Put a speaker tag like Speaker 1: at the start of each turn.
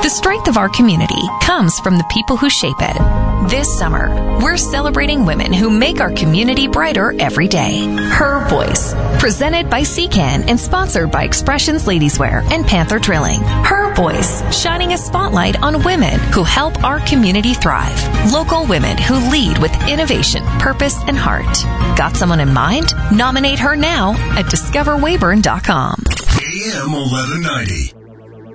Speaker 1: The strength of our community comes from the people who shape it. This summer, we're celebrating women who make our community brighter every day. Her Voice, presented by CCAN and sponsored by Expressions Ladieswear and Panther Drilling. Her Voice, shining a spotlight on women who help our community thrive. Local women who lead with innovation, purpose, and heart. Got someone in mind? Nominate her now at discoverwayburn.com.
Speaker 2: AM 1190.